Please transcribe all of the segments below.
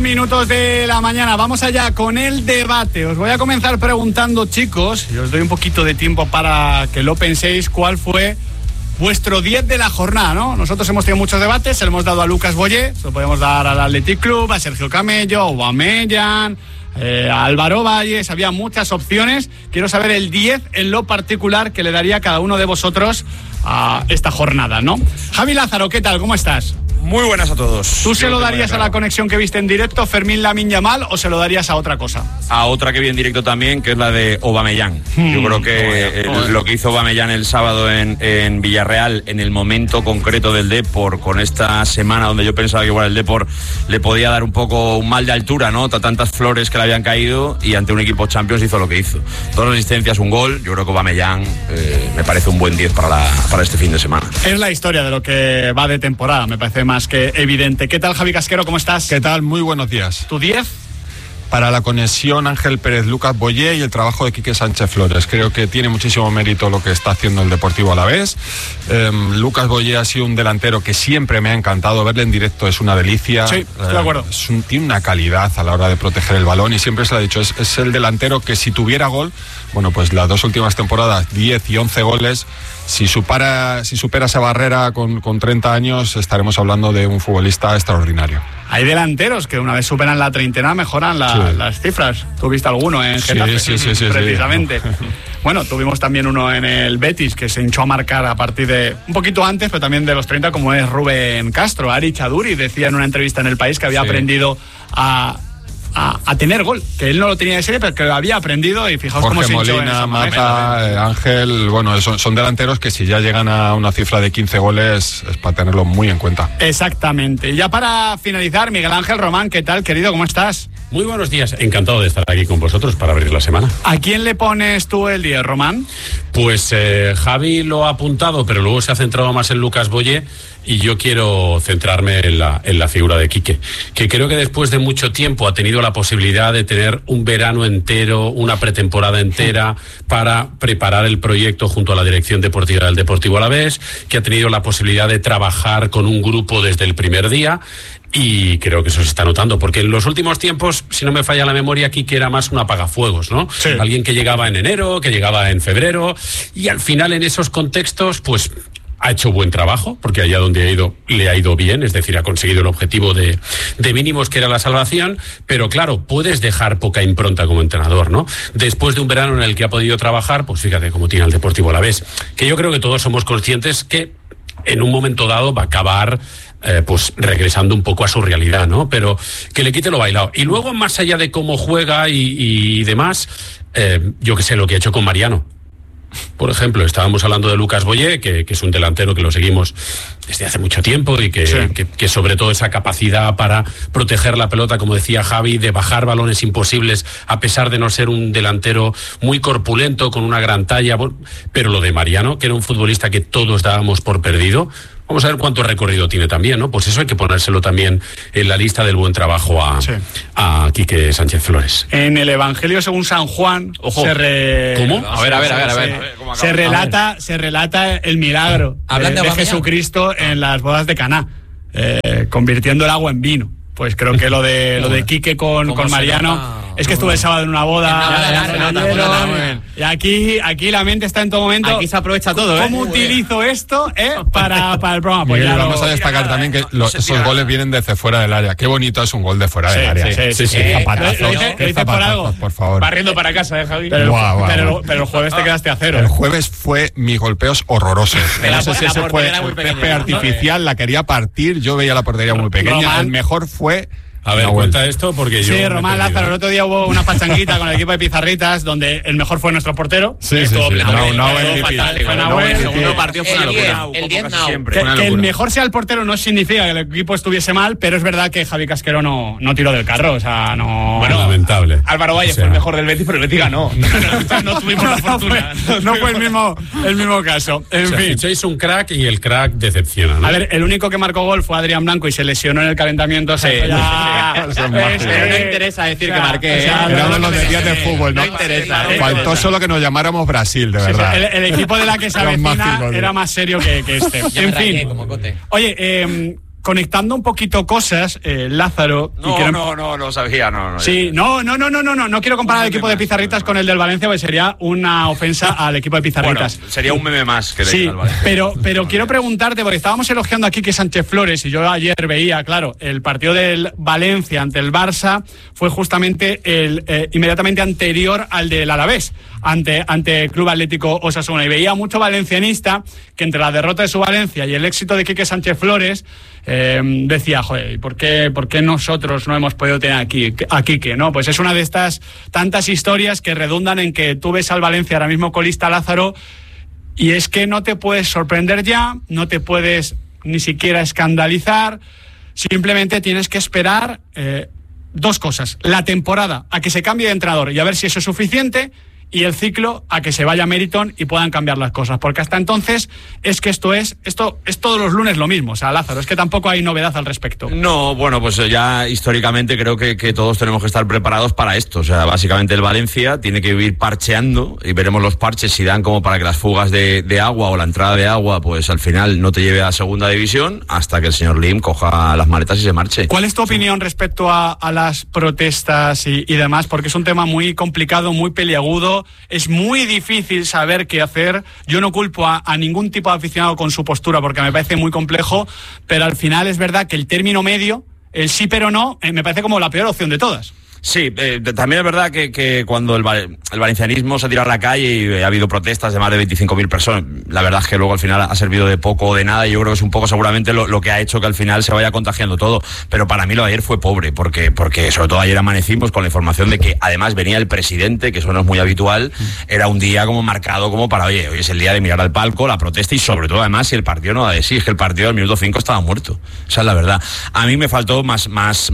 Minutos de la mañana, vamos allá con el debate. Os voy a comenzar preguntando, chicos, y os doy un poquito de tiempo para que lo penséis, cuál fue vuestro 10 de la jornada, ¿no? Nosotros hemos tenido muchos debates, se lo hemos dado a Lucas Boyé, se lo podemos dar al Athletic Club, a Sergio Camello, a Aubameyang, a Álvaro Valles, había muchas opciones. Quiero saber el 10 en lo particular que le daría a cada uno de vosotros a esta jornada, ¿no? Javi Lázaro, ¿qué tal? ¿Cómo estás? Muy buenas a todos. ¿Tú se lo darías a la conexión que viste en directo, Fermín Lamine Yamal, o se lo darías a otra cosa? A otra que vi en directo también, que es la de Aubameyang. Yo creo que lo que hizo Aubameyang el sábado en Villarreal, en el momento concreto del Depor, con esta semana donde yo pensaba que igual el Depor le podía dar un poco un mal de altura, ¿no? Tantas flores que le habían caído, y ante un equipo Champions hizo lo que hizo. 2 asistencias, un gol. Yo creo que Aubameyang me parece un buen 10 para este fin de semana. Es la historia de lo que va de temporada, me parece más que evidente. ¿Qué tal, Javi Casquero? ¿Cómo estás? ¿Qué tal? Muy buenos días. ¿Tu 10? Para la conexión Ángel Pérez, Lucas Boyé y el trabajo de Quique Sánchez Flores. Creo que tiene muchísimo mérito lo que está haciendo el Deportivo Alavés. Lucas Boyé ha sido un delantero que siempre me ha encantado. Verle en directo es una delicia. Sí, estoy de acuerdo. Tiene una calidad a la hora de proteger el balón, y siempre se lo ha dicho, es el delantero que si tuviera gol, bueno, pues las 2 últimas temporadas, 10 y 11 goles, si supera esa barrera con 30 años, estaremos hablando de un futbolista extraordinario. Hay delanteros que una vez superan la treintena mejoran las cifras. ¿Tú viste alguno en Getafe? Sí, precisamente. Sí. Bueno, tuvimos también uno en el Betis que se hinchó a marcar a partir de un poquito antes, pero también de los 30, como es Rubén Castro. Ari Chaduri decía en una entrevista en El País que había aprendido a tener gol, que él no lo tenía de serie, pero que lo había aprendido, y fijaos cómo se hinchó. Molina, Mata, Ángel, bueno, son delanteros que si ya llegan a una cifra de 15 goles es para tenerlo muy en cuenta. Exactamente. Y ya para finalizar, Miguel Ángel Román, ¿qué tal, querido? ¿Cómo estás? Muy buenos días, encantado de estar aquí con vosotros para abrir la semana. ¿A quién le pones tú el 10, Román? Pues Javi lo ha apuntado, pero luego se ha centrado más en Lucas Boyé, y yo quiero centrarme en la figura de Quique, que creo que después de mucho tiempo ha tenido la posibilidad de tener un verano entero, una pretemporada entera para preparar el proyecto junto a la dirección deportiva del Deportivo Alavés, que ha tenido la posibilidad de trabajar con un grupo desde el primer día. Y creo que eso se está notando, porque en los últimos tiempos, si no me falla la memoria, Quique era más un apagafuegos, ¿no? Sí. Alguien que llegaba en enero, que llegaba en febrero, y al final en esos contextos, pues ha hecho buen trabajo, porque allá donde ha ido, le ha ido bien, es decir, ha conseguido el objetivo de mínimos, que era la salvación, pero claro, puedes dejar poca impronta como entrenador, ¿no? Después de un verano en el que ha podido trabajar, pues fíjate cómo tiene el Deportivo Alavés, que yo creo que todos somos conscientes que en un momento dado va a acabar pues regresando un poco a su realidad, ¿no? Pero que le quite lo bailado. Y luego, más allá de cómo juega y demás, yo que sé, lo que ha hecho con Mariano. Por ejemplo, estábamos hablando de Lucas Boyé, que es un delantero que lo seguimos desde hace mucho tiempo, y que sobre todo esa capacidad para proteger la pelota, como decía Javi, de bajar balones imposibles, a pesar de no ser un delantero muy corpulento, con una gran talla. Pero lo de Mariano, que era un futbolista que todos dábamos por perdido, vamos a ver cuánto recorrido tiene también, ¿no? Pues eso hay que ponérselo también en la lista del buen trabajo a Quique Sánchez Flores. En el Evangelio según San Juan, ojo, ¿cómo? A ver. Se relata el milagro de Jesucristo en las bodas de Caná, convirtiendo el agua en vino. Pues creo que lo de Quique con Mariano. Es que estuve el sábado en una boda. Y aquí la mente está en todo momento. Aquí se aprovecha todo, ¿Cómo utilizo esto para el programa? Pues Miguel, vamos a destacar también que esos goles vienen desde fuera del área. Qué bonito es un gol de fuera del área. Sí. Zapatazos, ¿Lo hice por algo? Por favor. Barriendo para casa, Javi. Pero el jueves te quedaste a 0. El jueves fue mis golpeos horrorosos. No sé si ese fue césped artificial, la quería partir. Yo veía la portería muy pequeña. El mejor fue... A ver, cuenta esto porque yo... Sí, Román Lázaro, el otro día hubo una pachanguita con el equipo de Pizarritas donde el mejor fue nuestro portero. Sí. El segundo partido fue una locura. El 10 que el mejor sea el portero no significa que el equipo estuviese mal, pero es verdad que Javi Casquero no tiró del carro, o sea, no... Bueno, lamentable. Álvaro Valle fue el mejor del Betis, pero el Betis ganó. No tuvimos la fortuna. No fue el mismo caso. En fin. Ficháis un crack y el crack decepciona, ¿no? A ver, el único que marcó gol fue Adrián Blanco y se lesionó en el calentamiento. Pero no interesa decir que marqué. Éramos los de días de fútbol, ¿no? No interesa. Faltó solo que nos llamáramos Brasil, de verdad. El equipo de la que se avecina era más serio que este. En fin. Oye, conectando un poquito cosas, Lázaro. No sabía, no. Sí, no quiero comparar el equipo de Pizarritas con el del Valencia, porque sería una ofensa al equipo de Pizarritas. Bueno, sería un meme más que sí, pero quiero preguntarte, porque estábamos elogiando aquí que Sánchez Flores, y yo ayer veía, claro, el partido del Valencia ante el Barça fue justamente el inmediatamente anterior al del Alavés, ante el Club Atlético Osasuna, y veía mucho valencianista que entre la derrota de su Valencia y el éxito de Quique Sánchez Flores decía, joder, ¿por qué nosotros no hemos podido tener a Quique, ¿no? Pues es una de estas tantas historias que redundan en que tú ves al Valencia ahora mismo colista, Lázaro, y es que no te puedes sorprender ya, no te puedes ni siquiera escandalizar, simplemente tienes que esperar dos cosas: la temporada a que se cambie de entrenador y a ver si eso es suficiente, y el ciclo a que se vaya Meriton y puedan cambiar las cosas, porque hasta entonces es que esto es todos los lunes lo mismo. O sea, Lázaro, es que tampoco hay novedad al respecto. No, bueno, pues ya históricamente creo que todos tenemos que estar preparados para esto. O sea, básicamente el Valencia tiene que ir parcheando, y veremos los parches si dan como para que las fugas de agua o la entrada de agua, pues al final no te lleve a segunda división, hasta que el señor Lim coja las maletas y se marche. ¿Cuál es tu opinión respecto a las protestas y demás? Porque es un tema muy complicado, muy peliagudo. Es muy difícil saber qué hacer. Yo no culpo a ningún tipo de aficionado con su postura, porque me parece muy complejo, pero al final es verdad que el término medio, el sí pero no, me parece como la peor opción de todas. Sí, también es verdad que cuando el valencianismo se tira a la calle y ha habido protestas de más de 25.000 personas, la verdad es que luego al final ha servido de poco o de nada, y yo creo que es un poco seguramente lo que ha hecho que al final se vaya contagiando todo. Pero para mí lo de ayer fue pobre, porque sobre todo ayer amanecimos con la información de que además venía el presidente, que eso no es muy habitual. Era un día como marcado como para, hoy es el día de mirar al palco, la protesta, y sobre todo además si el partido no da de sí, es que el partido al minuto 5 estaba muerto. Esa es la verdad. A mí me faltó más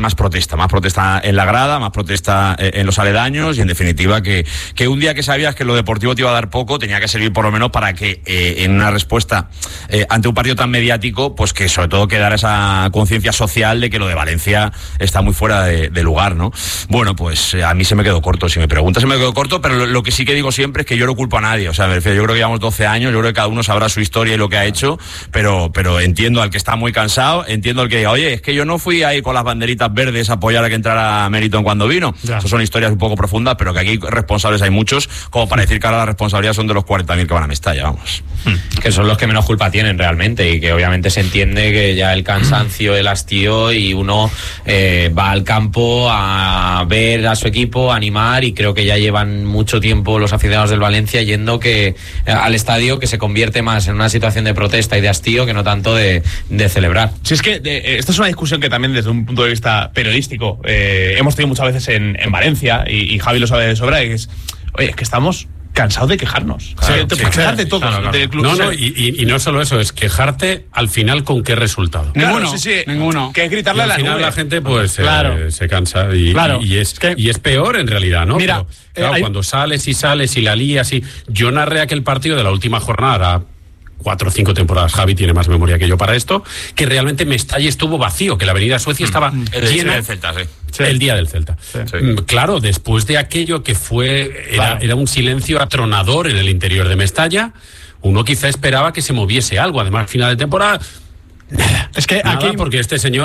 protesta en la grada, más protesta en los aledaños, y en definitiva que un día que sabías que lo deportivo te iba a dar poco, tenía que servir por lo menos para que en una respuesta ante un partido tan mediático, pues que sobre todo quedara esa conciencia social de que lo de Valencia está muy fuera de lugar, ¿no? Bueno, pues a mí se me quedó corto, si me preguntas se me quedó corto, pero lo que sí que digo siempre es que yo no culpo a nadie. O sea, me refiero, yo creo que llevamos 12 años, yo creo que cada uno sabrá su historia y lo que ha hecho, pero entiendo al que está muy cansado, entiendo al que diga, oye, es que yo no fui ahí con las banderitas verdes a apoyar a que entrara Meriton cuando vino. Ya. Esas son historias un poco profundas, pero que aquí responsables hay muchos, como para decir que ahora la responsabilidad son de los 40.000 que van a Mestalla, vamos. Que son los que menos culpa tienen realmente, y que obviamente se entiende que ya el cansancio, el hastío, y uno va al campo a ver a su equipo, a animar, y creo que ya llevan mucho tiempo los aficionados del Valencia yendo al estadio, que se convierte más en una situación de protesta y de hastío que no tanto de celebrar. Sí, es que esta es una discusión que también desde un punto de vista periodístico hemos tenido muchas veces en Valencia, y Javi lo sabe de sobra, y es que estamos cansados de quejarnos. Claro, quejarte de todo. Claro. Del club. No, y no solo eso, es quejarte al final con qué resultado. Ninguno. Claro, sí, ninguno. Que es gritarle al a la final nube. La gente pues claro. Se cansa y es peor en realidad, ¿no? Mira, pero, claro, cuando sales y la lías y yo narré aquel partido de la última jornada, 4 o 5 temporadas, Javi tiene más memoria que yo para esto, que realmente Mestalla estuvo vacío, que la avenida Suecia estaba llena. El Celta, sí. El día del Celta. Sí. Claro, después de aquello que era un silencio atronador en el interior de Mestalla, uno quizá esperaba que se moviese algo. Además, final de temporada, es que nada, aquí, porque este señor